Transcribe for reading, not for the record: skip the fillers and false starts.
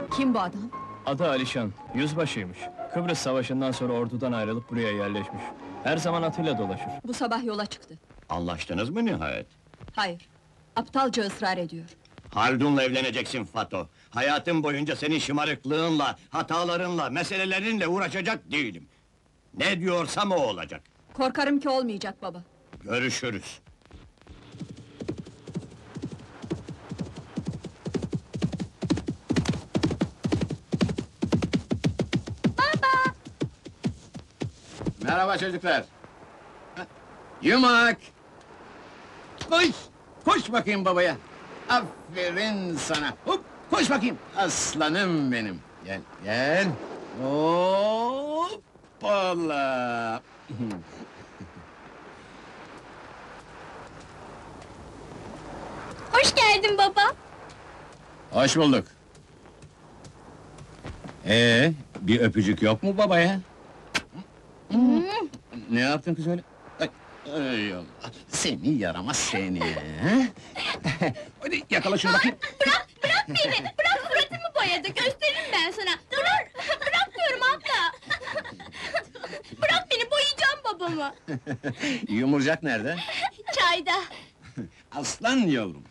Kim bu adam? Adı Alişan, yüzbaşıymış. Kıbrıs Savaşı'ndan sonra ordudan ayrılıp buraya yerleşmiş. Her zaman atıyla dolaşır. Bu sabah yola çıktı. Anlaştınız mı nihayet? Hayır, aptalca ısrar ediyor. Haldun'la evleneceksin Fato. Hayatım boyunca senin şımarıklığınla, hatalarınla, meselelerinle uğraşacak değilim. Ne diyorsam o olacak. Korkarım ki olmayacak baba. Görüşürüz. Merhaba çocuklar. Yumak! Koş! Koş bakayım babaya! Aferin sana! Hop! Koş bakayım! Aslanım benim! Gel, gel! Hoppala! Hoş geldin baba. Hoş bulduk! Bir öpücük yok mu babaya? Ne yaptın kız öyle? Ay Allah! Seni yaramaz seni! Hadi yakala şunu bakayım! Bırak beni! Bırak suratımı boyadı, gösteririm ben sana! Bırak diyorum abla! Bırak beni, boyayacağım babamı! Yumurcak nerede? Çayda! Aslan yavrum!